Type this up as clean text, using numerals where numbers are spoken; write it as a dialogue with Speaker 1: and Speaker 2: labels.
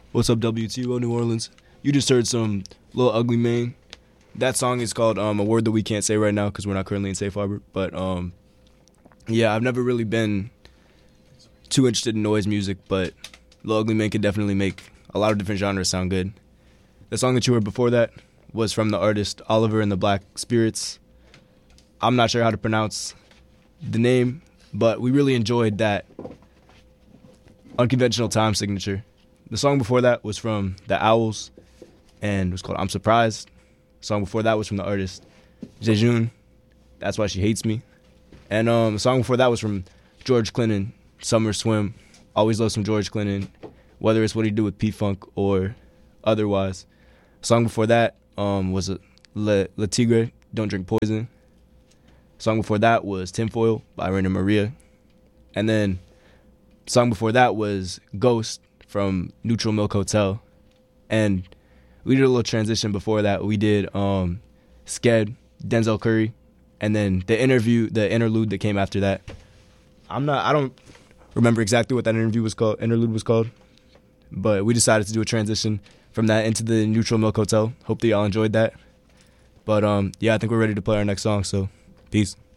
Speaker 1: What's up, WTO New Orleans? You just heard some Lil Ugly Mane. That song is called A Word That We Can't Say right now because we're not currently in Safe Harbor. But yeah, I've never really been too interested in noise music, but Lil Ugly Mane could definitely make a lot of different genres sound good. The song that you heard before that was from the artist Oliver and the Black Spirits. I'm not sure how to pronounce the name, but we really enjoyed that unconventional time signature. The song before that was from the Owls, and it was called I'm Surprised. The song before that was from the artist Jejun, That's Why She Hates Me. And the song before that was from George Clinton, Summer Swim. Always love some George Clinton, whether it's what he did with P-Funk or otherwise. The song before that was Le Tigre, Don't Drink Poison. The song before that was Tinfoil by Raina Maria. And then the song before that was Ghost from Neutral Milk Hotel. And we did a little transition before that. We did Sked, Denzel Curry, and then the interlude that came after that. I don't remember exactly what that interlude was called, but we decided to do a transition from that into the Neutral Milk Hotel. Hope that y'all enjoyed that. But yeah, I think we're ready to play our next song, so peace.